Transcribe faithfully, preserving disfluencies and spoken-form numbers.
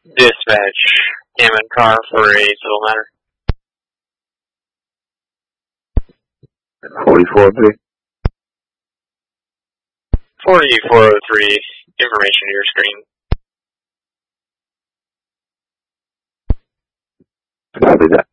Dispatch, Hammond car for a civil matter. forty-four B. forty-four oh three, information to your screen. Copy that.